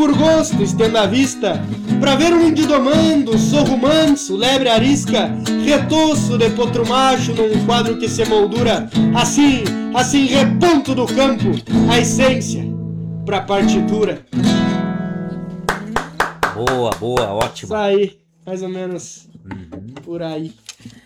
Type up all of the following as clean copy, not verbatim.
por gosto, estenda a vista, pra ver um índio domando, sorro manso, lebre arisca, retoço de potro macho num quadro que se moldura, assim reponto do campo, a essência pra partitura. Boa, ótimo. Isso aí, mais ou menos por aí.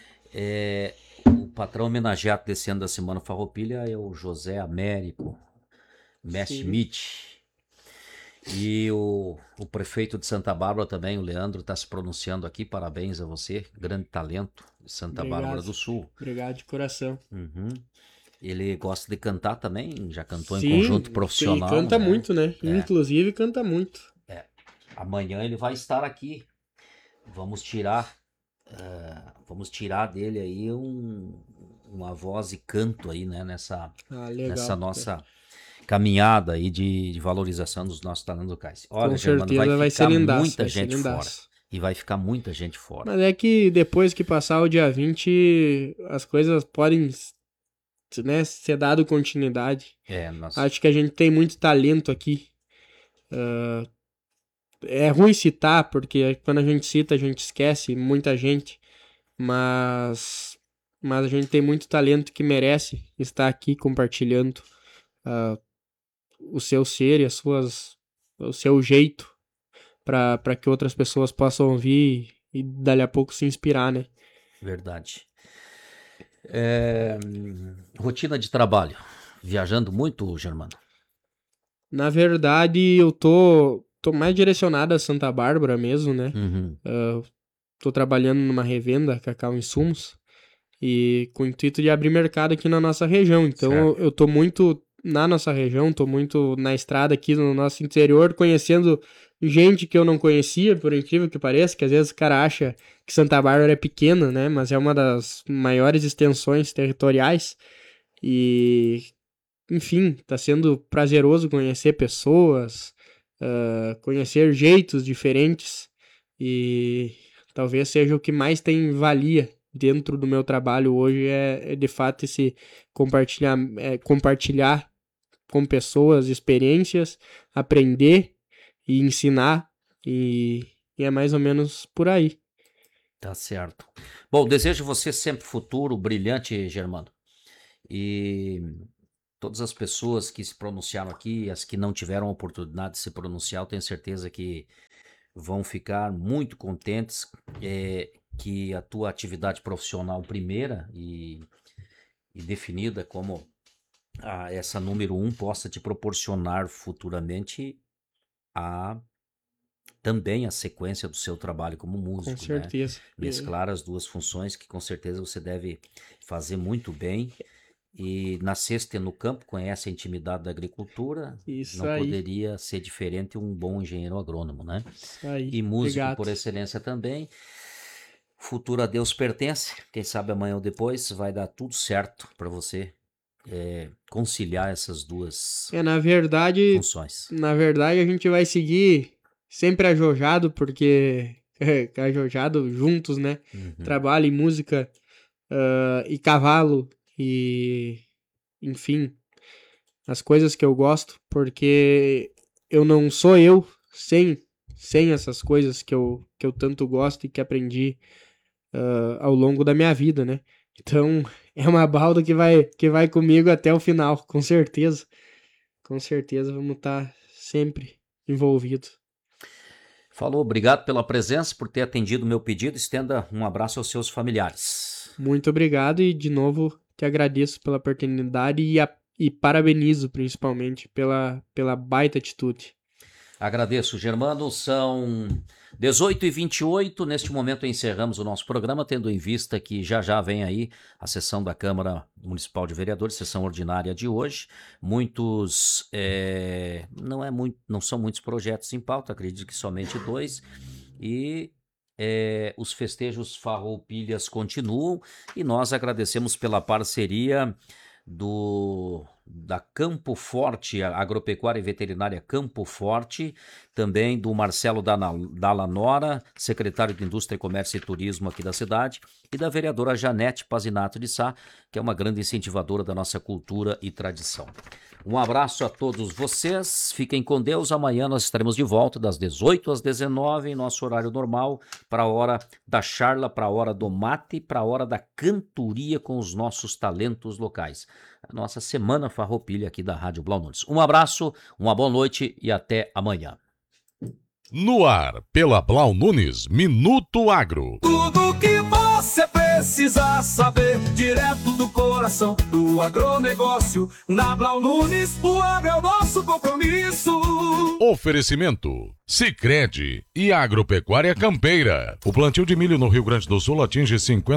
O patrão homenageado desse ano da Semana Farroupilha é o José Américo Mestre Schmidt. E o prefeito de Santa Bárbara também, o Leandro, está se pronunciando aqui. Parabéns a você, grande talento de Santa Bárbara do Sul. Obrigado de coração. Ele gosta de cantar também, já cantou em conjunto profissional. Ele canta muito, né? Inclusive canta muito. Amanhã ele vai estar aqui. Vamos tirar dele aí uma voz e canto aí, né? Nessa nossa caminhada aí de valorização dos nossos talentos locais. Olha, com certeza vai ficar muita gente fora. E vai ficar muita gente fora. Mas é que depois que passar o dia 20, as coisas podem, né, ser dado continuidade. Acho que a gente tem muito talento aqui. É ruim citar, porque quando a gente cita, a gente esquece muita gente. Mas a gente tem muito talento que merece estar aqui compartilhando o seu ser e o seu jeito para que outras pessoas possam ouvir e dali a pouco se inspirar, né? Verdade. Rotina de trabalho. Viajando muito, Germano? Na verdade, eu tô mais direcionado a Santa Bárbara mesmo, né? Tô trabalhando numa revenda, Cacau Insumos, e com o intuito de abrir mercado aqui na nossa região. Então eu tô muito na nossa região, tô muito na estrada aqui no nosso interior, conhecendo gente que eu não conhecia, por incrível que pareça, que às vezes o cara acha que Santa Bárbara é pequena, né? Mas é uma das maiores extensões territoriais e, enfim, tá sendo prazeroso conhecer pessoas, conhecer jeitos diferentes e talvez seja o que mais tem valia dentro do meu trabalho hoje é de fato esse compartilhar com pessoas experiências, aprender e ensinar e é mais ou menos por aí. Tá certo. Bom, desejo você sempre futuro brilhante, Germano. E todas as pessoas que se pronunciaram aqui, as que não tiveram a oportunidade de se pronunciar, eu tenho certeza que vão ficar muito contentes que a tua atividade profissional primeira e definida como essa número 1 possa te proporcionar futuramente também a sequência do seu trabalho como músico. Com certeza. Né? Mesclar as duas funções que com certeza você deve fazer muito bem. E nasceste no campo, conhece a intimidade da agricultura, Isso não aí. Poderia ser diferente um bom engenheiro agrônomo, né? Isso aí. E músico Obrigado. por excelência também. Futuro a Deus pertence, quem sabe amanhã ou depois vai dar tudo certo para você conciliar essas duas funções. Na verdade, a gente vai seguir sempre ajojado, porque ajojado juntos, né? Trabalho e música e cavalo e, enfim, as coisas que eu gosto, porque eu não sou eu sem essas coisas que eu tanto gosto e que aprendi ao longo da minha vida, né? Então, é uma balda que vai comigo até o final, com certeza. Com certeza vamos estar sempre envolvidos. Falou, obrigado pela presença, por ter atendido o meu pedido. Estenda um abraço aos seus familiares. Muito obrigado e, de novo, te agradeço pela oportunidade e parabenizo, principalmente, pela baita atitude. Agradeço, Germano. São 18h28. Neste momento encerramos o nosso programa, tendo em vista que já vem aí a sessão da Câmara Municipal de Vereadores, sessão ordinária de hoje. Muitos, não são muitos projetos em pauta, acredito que somente 2. E os festejos farroupilhas continuam e nós agradecemos pela parceria do da Campo Forte, Agropecuária e Veterinária Campo Forte, também do Marcelo Dallanora, secretário de Indústria, Comércio e Turismo aqui da cidade, e da vereadora Janete Pazinato de Sá, que é uma grande incentivadora da nossa cultura e tradição. Um abraço a todos vocês, fiquem com Deus. Amanhã nós estaremos de volta das 18 às 19 em nosso horário normal, para a hora da charla, para a hora do mate, para a hora da cantoria com os nossos talentos locais. A nossa Semana Farroupilha aqui da Rádio Blau Nunes. Um abraço, uma boa noite e até amanhã. No ar, pela Blau Nunes, Minuto Agro. Tudo que você precisa saber, direto do coração do agronegócio. Na Blau Nunes, o agro é o nosso compromisso. Oferecimento: Sicredi e Agropecuária Campeira. O plantio de milho no Rio Grande do Sul atinge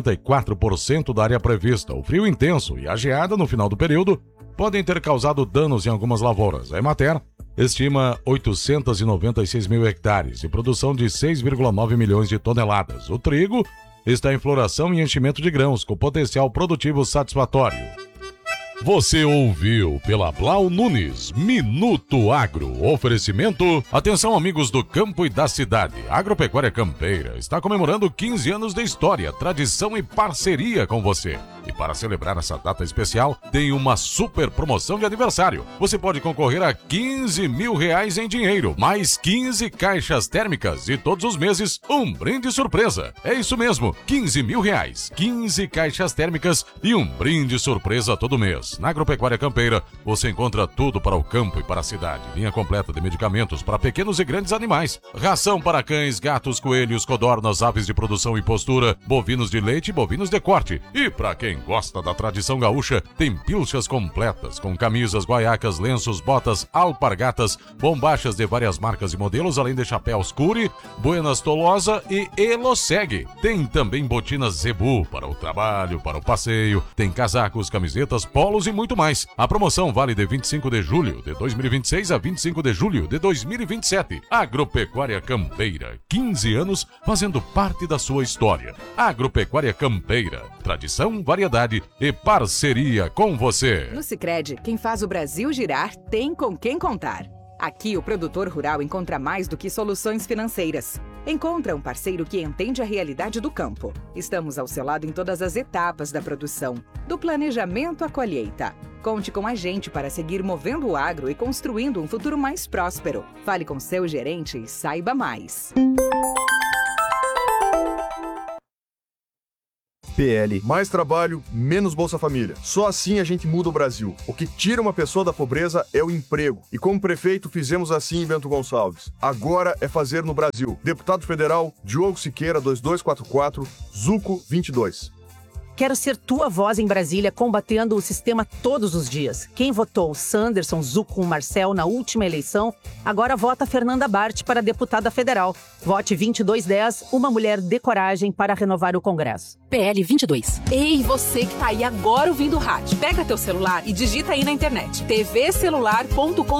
54% da área prevista. O frio intenso e a geada no final do período podem ter causado danos em algumas lavouras. A Emater estima 896 mil hectares e produção de 6,9 milhões de toneladas. O trigo está em floração e enchimento de grãos, com potencial produtivo satisfatório. Você ouviu pela Blau Nunes, Minuto Agro. Oferecimento: atenção amigos do campo e da cidade. A Agropecuária Campeira está comemorando 15 anos de história, tradição e parceria com você. E para celebrar essa data especial, tem uma super promoção de aniversário. Você pode concorrer a 15 mil reais em dinheiro, mais 15 caixas térmicas e todos os meses um brinde surpresa. É isso mesmo, 15 mil reais, 15 caixas térmicas e um brinde surpresa todo mês. Na Agropecuária Campeira, você encontra tudo para o campo e para a cidade. Linha completa de medicamentos para pequenos e grandes animais. Ração para cães, gatos, coelhos, codornas, aves de produção e postura, bovinos de leite e bovinos de corte. E para quem gosta da tradição gaúcha, tem pilchas completas com camisas, guaiacas, lenços, botas, alpargatas, bombachas de várias marcas e modelos, além de chapéus Curi, Buenas Tolosa e Eloseg. Tem também botinas Zebu para o trabalho, para o passeio, tem casacos, camisetas, polos e muito mais. A promoção vale de 25 de julho de 2026 a 25 de julho de 2027. Agropecuária Campeira, 15 anos fazendo parte da sua história. Agropecuária Campeira, tradição, variedade e parceria com você. No Sicredi, quem faz o Brasil girar tem com quem contar. Aqui o produtor rural encontra mais do que soluções financeiras. Encontra um parceiro que entende a realidade do campo. Estamos ao seu lado em todas as etapas da produção, do planejamento à colheita. Conte com a gente para seguir movendo o agro e construindo um futuro mais próspero. Fale com seu gerente e saiba mais. PL. Mais trabalho, menos Bolsa Família. Só assim a gente muda o Brasil. O que tira uma pessoa da pobreza é o emprego. E como prefeito fizemos assim em Bento Gonçalves. Agora é fazer no Brasil. Deputado Federal, Diogo Siqueira, 2244, Zuco 22. Quero ser tua voz em Brasília, combatendo o sistema todos os dias. Quem votou Sanderson, Zuco, Marcel na última eleição, agora vota Fernanda Bart para deputada federal. Vote 2210, uma mulher de coragem para renovar o Congresso. PL 22. Ei, você que tá aí agora ouvindo o rádio. Pega teu celular e digita aí na internet tvcelular.com